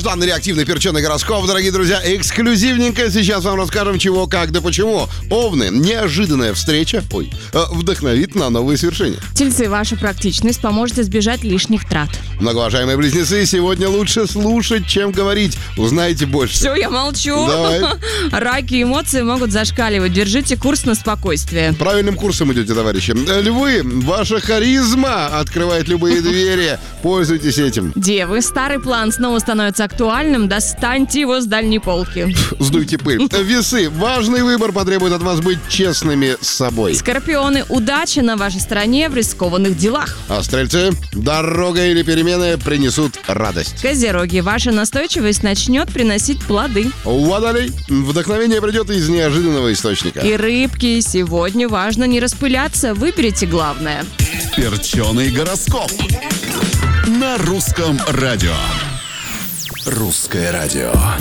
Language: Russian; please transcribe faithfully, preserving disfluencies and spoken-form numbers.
Данный реактивный перченый гороскоп, дорогие друзья, эксклюзивненько. Сейчас вам расскажем, чего, как, да почему. Овны, неожиданная встреча, ой, вдохновит на новые свершения. Тельцы, ваша практичность поможет избежать лишних трат. Многоуважаемые близнецы, сегодня лучше слушать, чем говорить. Узнаете больше. Все, я молчу. Давай. Раки, эмоции могут зашкаливать. Держите курс на спокойствие. Правильным курсом идете, товарищи. Львы, ваша харизма открывает любые двери. Пользуйтесь этим. Девы, старый план снова становится актуальным. Достаньте его с дальней полки. Сдуйте пыль. Весы, важный выбор потребует от вас быть честными с собой. Скорпионы, удача на вашей стороне в рискованных делах. А стрельцы, дорога или перемены принесут радость. Козероги, ваша настойчивость начнет приносить плоды. Водолей, вдохновение придет из неожиданного источника. И рыбки, сегодня важно не распыляться. Выберите главное. Перченый гороскоп на русском радио. Русское радио.